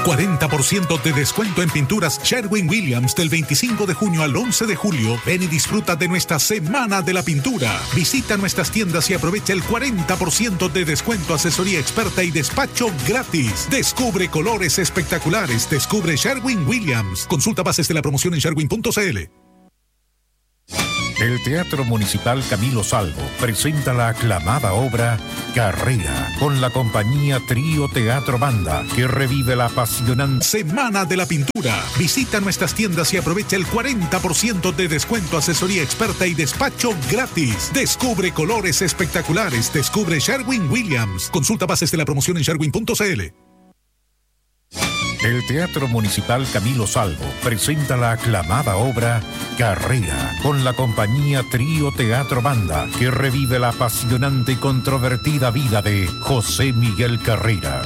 40% de descuento en pinturas Sherwin-Williams del 25 de junio al 11 de julio. Ven y disfruta de nuestra Semana de la Pintura. Visita nuestras tiendas y aprovecha el 40% de descuento, asesoría experta y despacho gratis. Descubre colores espectaculares. Descubre Sherwin-Williams. Consulta bases de la promoción en sherwin.cl. El Teatro Municipal Camilo Salvo presenta la aclamada obra Carrera, con la compañía Trío Teatro Banda, que revive la apasionante Semana de la Pintura. Visita nuestras tiendas y aprovecha el 40% de descuento, asesoría experta y despacho gratis. Descubre colores espectaculares. Descubre Sherwin-Williams. Consulta bases de la promoción en sherwin.cl. El Teatro Municipal Camilo Salvo presenta la aclamada obra Carrera, con la compañía Trío Teatro Banda, que revive la apasionante y controvertida vida de José Miguel Carrera.